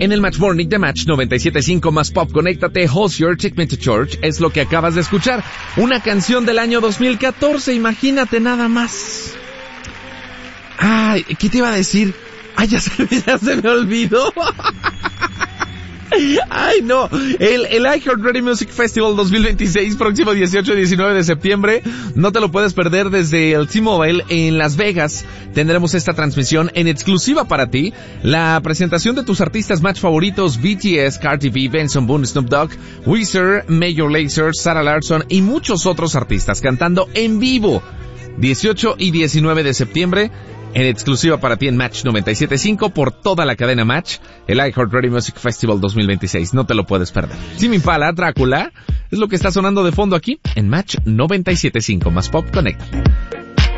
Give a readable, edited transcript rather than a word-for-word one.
En el Match Morning de Match 97.5 más Pop, conéctate, Hozier, Take Me to Church, es lo que acabas de escuchar. Una canción del año 2014, imagínate nada más. Ay, ¿qué te iba a decir? Ay, ya se me olvidó. Ay, no. El iHeartRadio Music Festival 2026, próximo 18 y 19 de septiembre. No te lo puedes perder desde el T-Mobile en Las Vegas. Tendremos esta transmisión en exclusiva para ti. La presentación de tus artistas Match favoritos, BTS, Cardi B, Benson Boone, Snoop Dogg, Weezer, Major Lazer, Sarah Larsson y muchos otros artistas cantando en vivo. 18 y 19 de septiembre. En exclusiva para ti en Match 97.5 por toda la cadena Match, el iHeartRadio Music Festival 2026. No te lo puedes perder. Tame Impala, Drácula, es lo que está sonando de fondo aquí en Match 97.5 más Pop, conéctate.